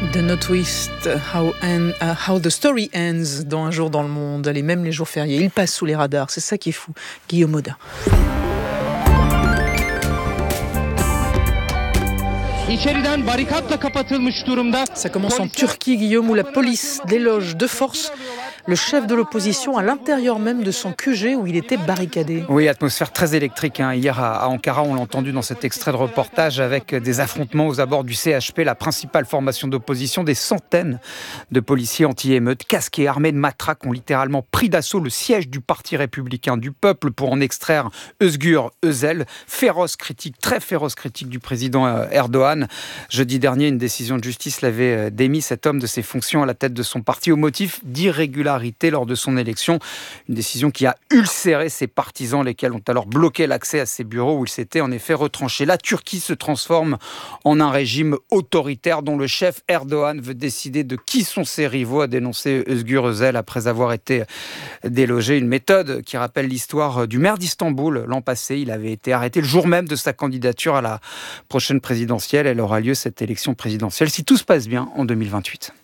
The No Twist, how the story ends dans Un jour dans le monde. Allez, même les jours fériés, il passe sous les radars. C'est ça qui est fou. Guillaume Audin. Ça commence en Turquie, Guillaume, où la police déloge de force le chef de l'opposition à l'intérieur même de son QG où il était barricadé. Oui, atmosphère très électrique. Hier à Ankara, on l'a entendu dans cet extrait de reportage, avec des affrontements aux abords du CHP, la principale formation d'opposition. Des centaines de policiers anti-émeutes, casqués, armés de matraques, ont littéralement pris d'assaut le siège du Parti républicain du peuple pour en extraire Özgür Özel, très féroce critique du président Erdogan. Jeudi dernier, une décision de justice l'avait démis, cet homme, de ses fonctions à la tête de son parti au motif d'irrégularité lors de son élection. Une décision qui a ulcéré ses partisans, lesquels ont alors bloqué l'accès à ses bureaux où il s'était en effet retranché. La Turquie se transforme en un régime autoritaire dont le chef Erdogan veut décider de qui sont ses rivaux, a dénoncé Özgür Özel après avoir été délogé. Une méthode qui rappelle l'histoire du maire d'Istanbul l'an passé. Il avait été arrêté le jour même de sa candidature à la prochaine présidentielle. Elle aura lieu, cette élection présidentielle, si tout se passe bien, en 2028.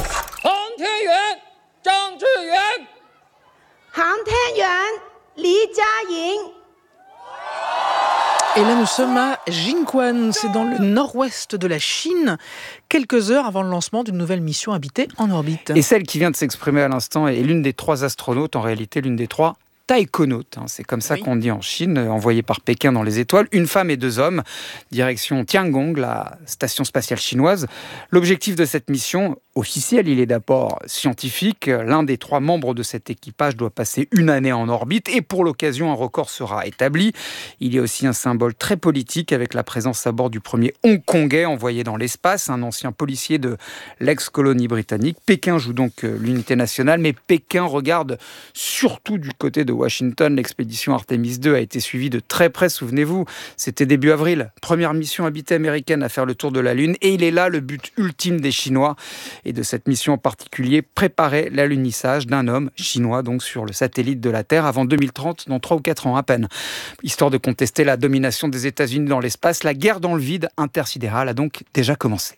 Et là, nous sommes à Jinshan, c'est dans le nord-ouest de la Chine, quelques heures avant le lancement d'une nouvelle mission habitée en orbite. Et celle qui vient de s'exprimer à l'instant est l'une des 3 astronautes, en réalité l'une des 3 taïkonautes, c'est comme ça qu'on dit en Chine, envoyée par Pékin dans les étoiles, une femme et 2 hommes, direction Tiangong, la station spatiale chinoise. L'objectif de cette mission officielle, il est d'abord scientifique. L'un des 3 membres de cet équipage doit passer 1 année en orbite et pour l'occasion, un record sera établi. Il y a aussi un symbole très politique avec la présence à bord du premier Hongkongais envoyé dans l'espace, un ancien policier de l'ex-colonie britannique. Pékin joue donc l'unité nationale, mais Pékin regarde surtout du côté de Washington. L'expédition Artemis 2 a été suivie de très près, souvenez-vous, c'était début avril. Première mission habitée américaine à faire le tour de la Lune et il est là le but ultime des Chinois et de cette mission en particulier, préparer l'alunissage d'un homme chinois donc sur le satellite de la Terre avant 2030, dans 3 ou 4 ans à peine. Histoire de contester la domination des États-Unis dans l'espace, la guerre dans le vide intersidéral a donc déjà commencé.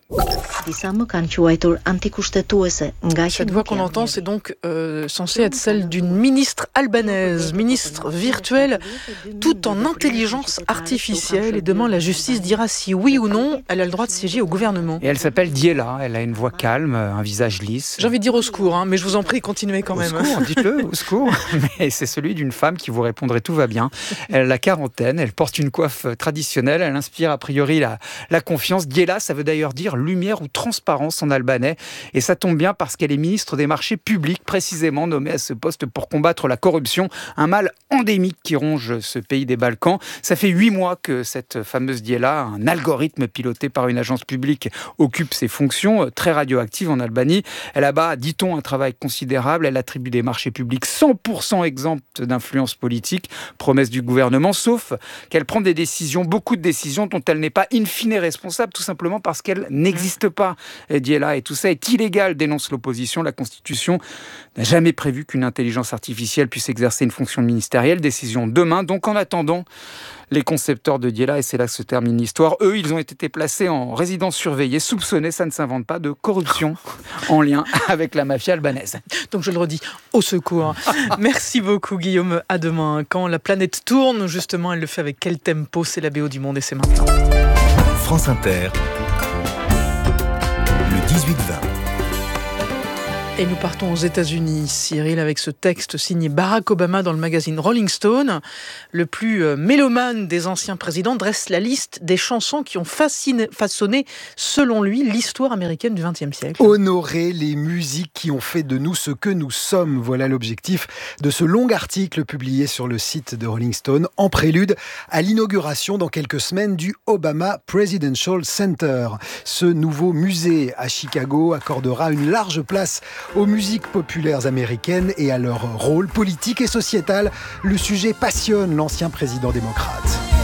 Cette voix qu'on entend, c'est donc censée être celle d'une ministre albanaise, ministre virtuelle, tout en intelligence artificielle. Et demain, la justice dira si oui ou non elle a le droit de siéger au gouvernement. Et elle s'appelle Diela, elle a une voix calme, un visage lisse. J'ai envie de dire au secours, mais je vous en prie, continuez quand même. Au secours, dites-le, au secours. Mais c'est celui d'une femme qui vous répondrait tout va bien. Elle a la quarantaine, elle porte une coiffe traditionnelle, elle inspire a priori la confiance. Diela, ça veut d'ailleurs dire lumière ou transparence en albanais. Et ça tombe bien parce qu'elle est ministre des marchés publics, précisément nommée à ce poste pour combattre la corruption, un mal endémique qui ronge ce pays des Balkans. Ça fait 8 mois que cette fameuse Diela, un algorithme piloté par une agence publique, occupe ses fonctions, très radioactives en Albanie. Elle abat, dit-on, un travail considérable. Elle attribue des marchés publics 100% exempts d'influence politique, promesse du gouvernement, sauf qu'elle prend des décisions, beaucoup de décisions dont elle n'est pas in fine responsable, tout simplement parce qu'elle n'existe pas, Diela. Et tout ça est illégal, dénonce l'opposition. La Constitution n'a jamais prévu qu'une intelligence artificielle puisse exercer une fonction ministérielle. Décision demain. Donc en attendant, les concepteurs de Diela, et c'est là que se termine l'histoire, eux, ils ont été placés en résidence surveillée, soupçonnés, ça ne s'invente pas, de corruption en lien avec la mafia albanaise. Donc je le redis, au secours. Merci beaucoup Guillaume, à demain. Quand la planète tourne, justement, elle le fait avec quel tempo? C'est la BO du Monde et c'est maintenant. France Inter, le 18-20. Et nous partons aux États-Unis, Cyril, avec ce texte signé Barack Obama dans le magazine Rolling Stone. Le plus mélomane des anciens présidents dresse la liste des chansons qui ont façonné, selon lui, l'histoire américaine du XXe siècle. Honorer les musiques qui ont fait de nous ce que nous sommes. Voilà l'objectif de ce long article publié sur le site de Rolling Stone en prélude à l'inauguration dans quelques semaines du Obama Presidential Center. Ce nouveau musée à Chicago accordera une large place aux musiques populaires américaines et à leur rôle politique et sociétal. Le sujet passionne l'ancien président démocrate.